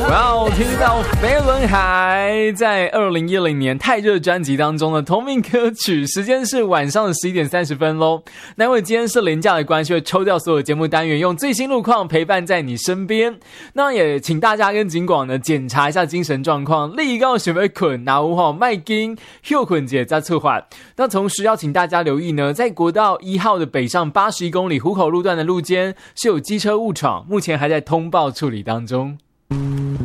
哇哦，听到飞轮海在2010年太热专辑当中的同名歌曲，时间是晚上的11点30分咯。那因为今天是连假的关系，会抽掉所有节目单元，用最新路况陪伴在你身边。那也请大家跟警广呢检查一下精神状况，立告选为困，然后麦金休困节在策划。那同时要请大家留意呢，在国道1号的北上81公里湖口路段的路肩是有机车误闯，目前还在通报处理当中。